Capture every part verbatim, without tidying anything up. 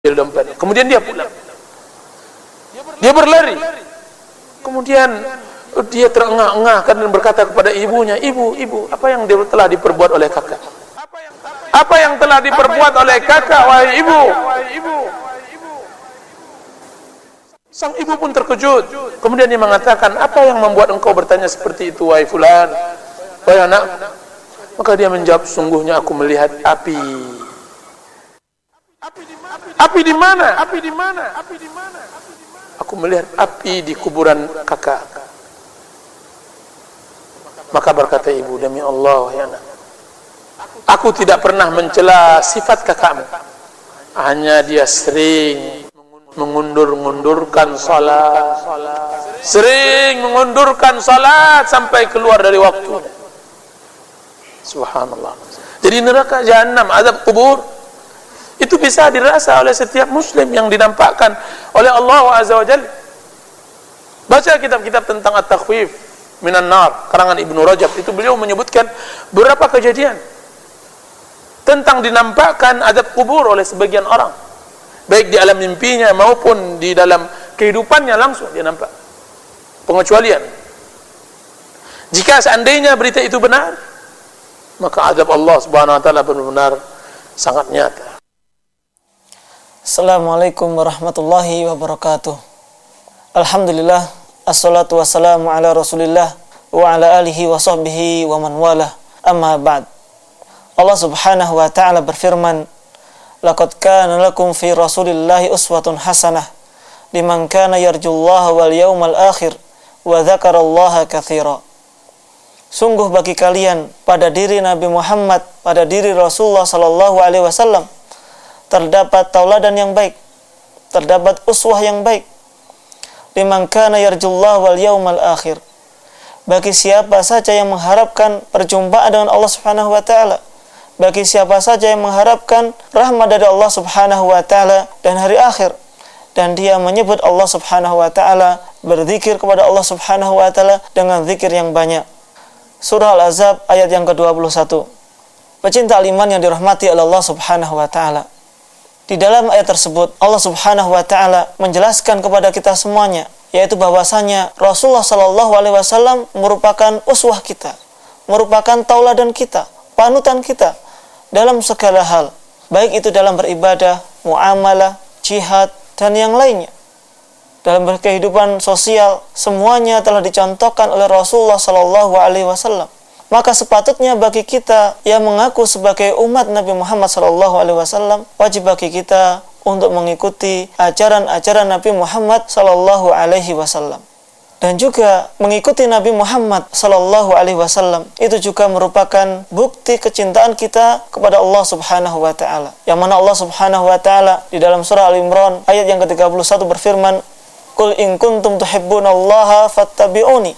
dompetnya. Kemudian dia pulang. Dia berlari. Kemudian dia terengah-engah dan berkata kepada ibunya, "Ibu, ibu, apa yang telah diperbuat oleh kakak? Apa yang telah diperbuat oleh kakak, wahai ibu?" Sang ibu pun terkejut. Kemudian dia mengatakan, "Apa yang membuat engkau bertanya seperti itu, wahai fulan? Wahai anak?" Maka dia menjawab, "Sungguhnya aku melihat api." Api di mana? Api di mana? Api di mana? Aku melihat api di kuburan kakak. Maka berkata ibu, "Demi Allah, wahai anak, aku tidak pernah mencela sifat kakakmu. Hanya dia sering mengundur-undurkan salat. Sering mengundurkan salat sampai keluar dari waktu." Subhanallah. Jadi neraka jahanam, azab kubur, itu bisa dirasa oleh setiap muslim yang dinampakkan oleh Allah Azza wa Jalla. Baca kitab-kitab tentang At-Takhfif Minan Nar, karangan Ibnu Rajab, itu beliau menyebutkan beberapa kejadian tentang dinampakkan azab kubur oleh sebagian orang, baik di alam mimpinya maupun di dalam kehidupannya langsung dia nampak pengecualian. Jika seandainya berita itu benar, maka azab Allah Subhanahu wa taala benar-benar sangat nyata. Assalamualaikum warahmatullahi wabarakatuh. Alhamdulillah, assalatu wassalamu ala Rasulillah wa ala alihi wa sahbihi wa man walah. Amma ba'd. Allah Subhanahu wa ta'ala berfirman, "Laqad kana lakum fi Rasulillahi uswatun hasanah liman kana yarjullaha wal yawmal akhir wa dzakarallaha katsira." Sungguh bagi kalian pada diri Nabi Muhammad, pada diri Rasulullah sallallahu alaihi wasallam terdapat tauladan yang baik, terdapat uswah yang baik. Liman kana yarjullah wal yaumal akhir. Bagi siapa saja yang mengharapkan perjumpaan dengan Allah Subhanahu wa taala, bagi siapa saja yang mengharapkan rahmat dari Allah Subhanahu wa taala dan hari akhir, dan dia menyebut Allah Subhanahu wa taala, berzikir kepada Allah Subhanahu wa taala dengan zikir yang banyak. Surah Al-Ahzab ayat yang ke dua puluh satu. Pecinta iman yang dirahmati oleh Allah Subhanahu wa taala, di dalam ayat tersebut Allah Subhanahu wa taala menjelaskan kepada kita semuanya, yaitu bahwasanya Rasulullah sallallahu alaihi wasallam merupakan uswah kita, merupakan tauladan kita, panutan kita dalam segala hal, baik itu dalam beribadah, muamalah, jihad dan yang lainnya. Dalam berkehidupan sosial, semuanya telah dicontohkan oleh Rasulullah sallallahu alaihi wasallam. Maka sepatutnya bagi kita yang mengaku sebagai umat Nabi Muhammad sallallahu alaihi wasallam, wajib bagi kita untuk mengikuti ajaran-ajaran Nabi Muhammad sallallahu alaihi wasallam. Dan juga mengikuti Nabi Muhammad sallallahu alaihi wasallam itu juga merupakan bukti kecintaan kita kepada Allah Subhanahu wa taala. Yang mana Allah Subhanahu wa taala di dalam surah Al-Imran ayat yang ke tiga puluh satu berfirman, "Qul in kuntum tuhibbunallaha fattabi'uni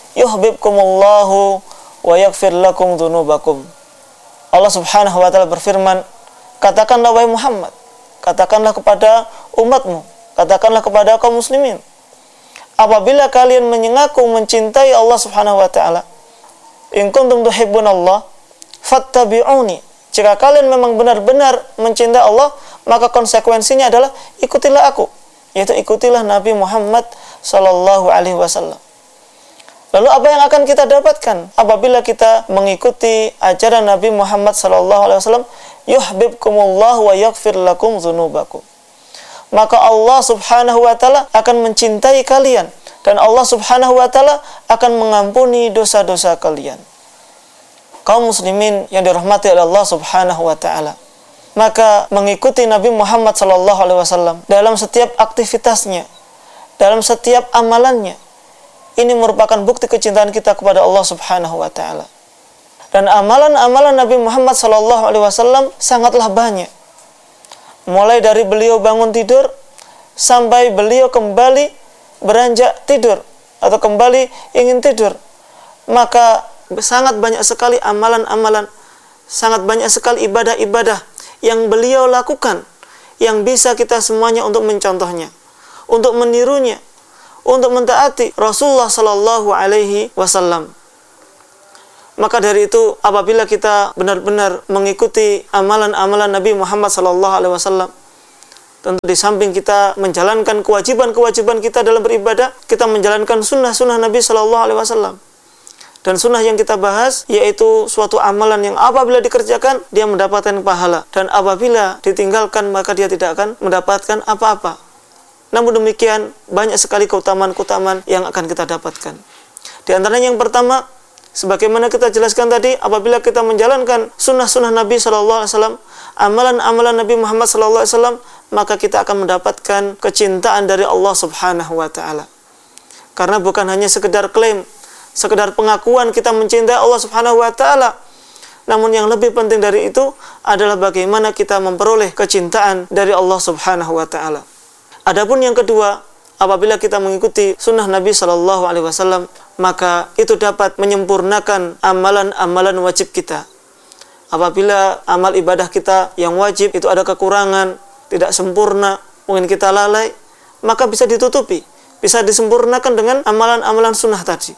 yuhibbukumullahu wa yaghfir lakum dzunubakum." Allah Subhanahu wa taala berfirman, "Katakanlah wahai Muhammad, katakanlah kepada umatmu, katakanlah kepada kaum muslimin, apabila kalian mengaku mencintai Allah Subhanahu wa taala, in kuntum tuhibbunallah fattabi'uni." Jika kalian memang benar-benar mencintai Allah, maka konsekuensinya adalah ikutilah aku, yaitu ikutilah Nabi Muhammad sallallahu alaihi wasallam. Lalu apa yang akan kita dapatkan apabila kita mengikuti ajaran Nabi Muhammad sallallahu alaihi wasallam? Yuhibbukumullah wa yaghfir lakum dzunubakum. Maka Allah Subhanahu wa taala akan mencintai kalian dan Allah Subhanahu wa taala akan mengampuni dosa-dosa kalian. Kaum muslimin yang dirahmati oleh Allah Subhanahu wa taala, maka mengikuti Nabi Muhammad sallallahu alaihi wasallam dalam setiap aktivitasnya, dalam setiap amalannya, ini merupakan bukti kecintaan kita kepada Allah Subhanahu wa taala. Dan amalan-amalan Nabi Muhammad sallallahu alaihi wasallam sangatlah banyak. Mulai dari beliau bangun tidur sampai beliau kembali beranjak tidur atau kembali ingin tidur. Maka sangat banyak sekali amalan-amalan, sangat banyak sekali ibadah-ibadah yang beliau lakukan, yang bisa kita semuanya untuk mencontohnya, untuk menirunya, untuk mentaati Rasulullah sallallahu alaihi wasallam. Maka dari itu, apabila kita benar-benar mengikuti amalan-amalan Nabi Muhammad sallallahu alaihi wasallam, Tentu di samping kita menjalankan kewajiban-kewajiban kita dalam beribadah, kita menjalankan sunnah-sunnah Nabi Shallallahu Alaihi Wasallam. Dan sunnah yang kita bahas yaitu suatu amalan yang apabila dikerjakan dia mendapatkan pahala, dan apabila ditinggalkan maka dia tidak akan mendapatkan apa-apa. Namun demikian banyak sekali keutamaan-keutamaan yang akan kita dapatkan. Di antaranya yang pertama, sebagaimana kita jelaskan tadi, apabila kita menjalankan sunnah-sunnah Nabi Shallallahu Alaihi Wasallam, amalan-amalan Nabi Muhammad Shallallahu Alaihi Wasallam, maka kita akan mendapatkan kecintaan dari Allah Subhanahu Wa Taala. Karena bukan hanya sekedar klaim, sekedar pengakuan kita mencintai Allah Subhanahu Wa Taala, namun yang lebih penting dari itu adalah bagaimana kita memperoleh kecintaan dari Allah Subhanahu Wa Taala. Adapun yang kedua, apabila kita mengikuti sunnah Nabi Shallallahu Alaihi Wasallam, maka itu dapat menyempurnakan amalan-amalan wajib kita. Apabila amal ibadah kita yang wajib itu ada kekurangan, tidak sempurna, mungkin kita lalai, maka bisa ditutupi, bisa disempurnakan dengan amalan-amalan sunnah tadi.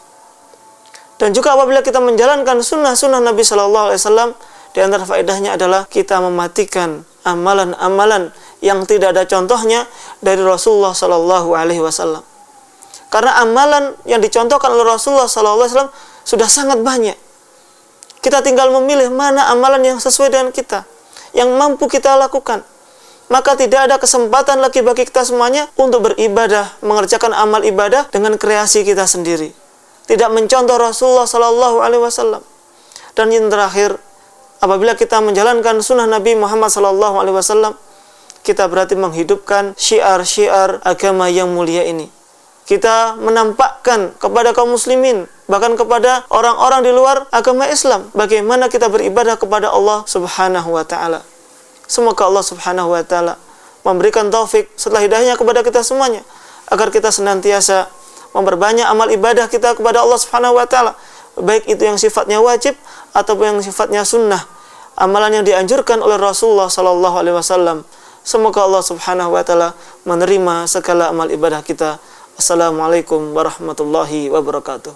Dan juga apabila kita menjalankan sunnah-sunnah Nabi Shallallahu Alaihi Wasallam, di antara faedahnya adalah kita mematikan amalan-amalan yang tidak ada contohnya dari Rasulullah Shallallahu Alaihi Wasallam. Karena amalan yang dicontohkan oleh Rasulullah Shallallahu Alaihi Wasallam sudah sangat banyak. Kita tinggal memilih mana amalan yang sesuai dengan kita, yang mampu kita lakukan. Maka tidak ada kesempatan lagi bagi kita semuanya untuk beribadah, mengerjakan amal ibadah dengan kreasi kita sendiri. Tidak mencontoh Rasulullah Shallallahu Alaihi Wasallam. Dan yang terakhir, apabila kita menjalankan sunnah Nabi Muhammad Shallallahu Alaihi Wasallam, kita berarti menghidupkan syiar-syiar agama yang mulia ini. Kita menampakkan kepada kaum muslimin, bahkan kepada orang-orang di luar agama Islam, bagaimana kita beribadah kepada Allah Subhanahu Wa Taala. Semoga Allah Subhanahu Wa Taala memberikan taufik setelah hidayahnya kepada kita semuanya, agar kita senantiasa memperbanyak amal ibadah kita kepada Allah Subhanahu Wa Taala, baik itu yang sifatnya wajib ataupun yang sifatnya sunnah, amalan yang dianjurkan oleh Rasulullah Sallallahu Alaihi Wasallam. Semoga Allah Subhanahu Wa Taala menerima segala amal ibadah kita. Assalamualaikum warahmatullahi wabarakatuh.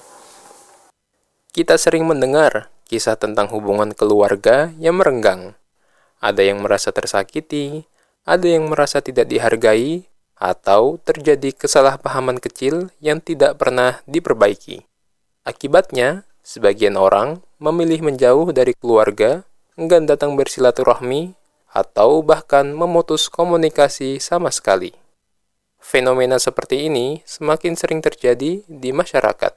Kita sering mendengar kisah tentang hubungan keluarga yang merenggang. Ada yang merasa tersakiti, ada yang merasa tidak dihargai, atau terjadi kesalahpahaman kecil yang tidak pernah diperbaiki. Akibatnya, sebagian orang memilih menjauh dari keluarga, enggan datang bersilaturahmi, atau bahkan memutus komunikasi sama sekali. Fenomena seperti ini semakin sering terjadi di masyarakat.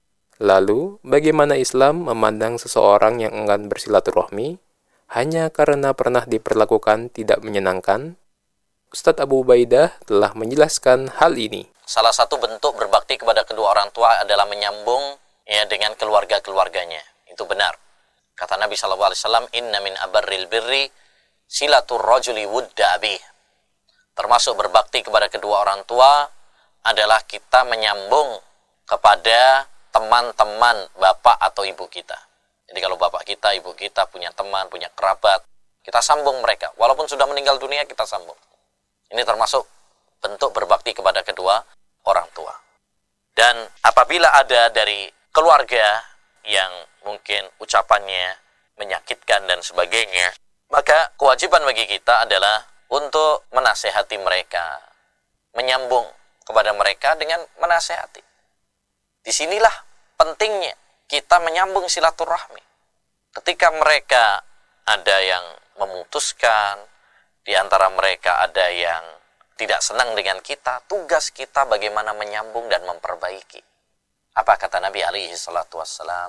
Lalu, bagaimana Islam memandang seseorang yang enggan bersilaturahmi hanya karena pernah diperlakukan tidak menyenangkan? Ustadz Abu Ubaidah telah menjelaskan hal ini. Salah satu bentuk berbakti kepada kedua orang tua adalah menyambung ya dengan keluarga-keluarganya. Itu benar. Kata Nabi shallallahu alaihi wasallam, "Inna min abarril birri silatur rajuli wudda abih." Termasuk berbakti kepada kedua orang tua adalah kita menyambung kepada teman-teman bapak atau ibu kita. Jadi kalau bapak kita, ibu kita punya teman, punya kerabat, kita sambung mereka. Walaupun sudah meninggal dunia, kita sambung. Ini termasuk bentuk berbakti kepada kedua orang tua. Dan apabila ada dari keluarga yang mungkin ucapannya menyakitkan dan sebagainya, maka kewajiban bagi kita adalah untuk menasehati mereka, menyambung kepada mereka dengan menasehati. Disinilah pentingnya kita menyambung silaturahmi. Ketika mereka ada yang memutuskan, di antara mereka ada yang tidak senang dengan kita, tugas kita bagaimana menyambung dan memperbaiki. Apa kata Nabi alaihi salatu wassalam?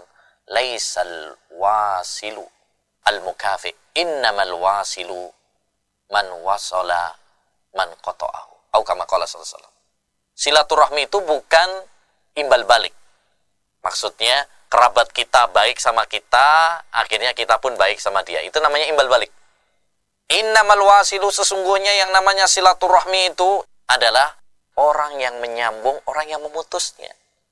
Laisal wasilu al-mukafi, innamal wasilu man wasala man qata'ahu. Atau kama qala sallallahu alaihi wasallam. Silaturahmi itu bukan imbal balik. Maksudnya kerabat kita baik sama kita, akhirnya kita pun baik sama dia. Itu namanya imbal balik. Innamal wasilu, sesungguhnya yang namanya silaturahmi itu adalah orang yang menyambung, orang yang memutusnya.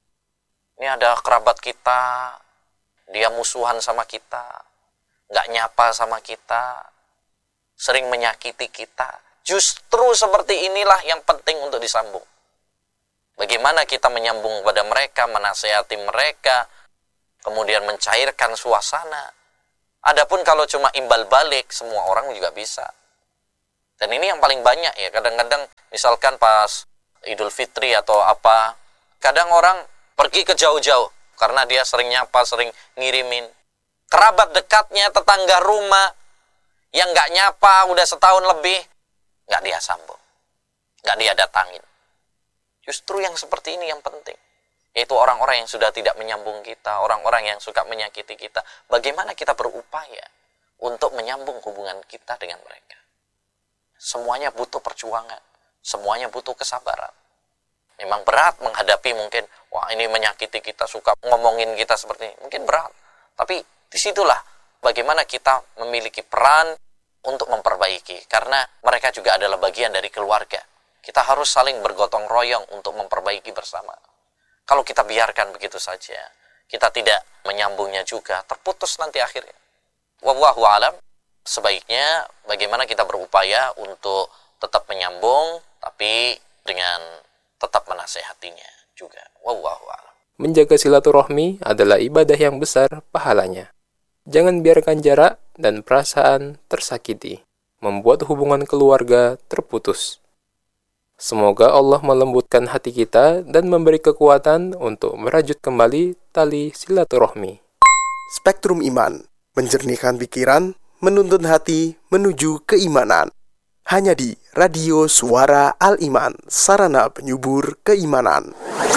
Ini ada kerabat kita, dia musuhan sama kita, nggak nyapa sama kita, sering menyakiti kita. Justru seperti inilah yang penting untuk disambung. Bagaimana kita menyambung kepada mereka, menasehati mereka, kemudian mencairkan suasana. Adapun kalau cuma imbal balik, semua orang juga bisa. Dan ini yang paling banyak ya, kadang-kadang misalkan pas Idul Fitri atau apa, kadang orang pergi ke jauh-jauh karena dia sering nyapa, sering ngirimin. Kerabat dekatnya, tetangga rumah yang nggak nyapa udah setahun lebih, nggak dia sambung, nggak dia datangin. Justru yang seperti ini yang penting, yaitu orang-orang yang sudah tidak menyambung kita, orang-orang yang suka menyakiti kita. Bagaimana kita berupaya untuk menyambung hubungan kita dengan mereka. Semuanya butuh perjuangan, semuanya butuh kesabaran. Memang berat menghadapi mungkin, wah ini menyakiti kita, suka ngomongin kita seperti ini. Mungkin berat, tapi disitulah bagaimana kita memiliki peran untuk memperbaiki. Karena mereka juga adalah bagian dari keluarga. Kita harus saling bergotong royong untuk memperbaiki bersama. Kalau kita biarkan begitu saja, kita tidak menyambungnya juga, terputus nanti akhirnya. Wallahu a'lam. Sebaiknya bagaimana kita berupaya untuk tetap menyambung, tapi dengan tetap menasehatinya juga. Wallahu a'lam. Menjaga silaturahmi adalah ibadah yang besar pahalanya. Jangan biarkan jarak dan perasaan tersakiti membuat hubungan keluarga terputus. Semoga Allah melembutkan hati kita dan memberi kekuatan untuk merajut kembali tali silaturahmi. Spektrum Iman, menjernihkan pikiran, menuntun hati menuju keimanan. Hanya di Radio Suara Al-Iman, sarana penyubur keimanan.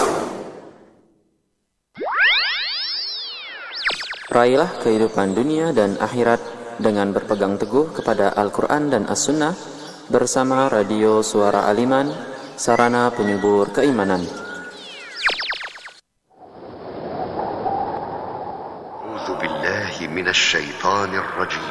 Raihlah kehidupan dunia dan akhirat dengan berpegang teguh kepada Al-Quran dan As-Sunnah bersama Radio Suara Al-Iman, sarana penyubur keimanan. A'udzu billahi minasy syaithanir rajim.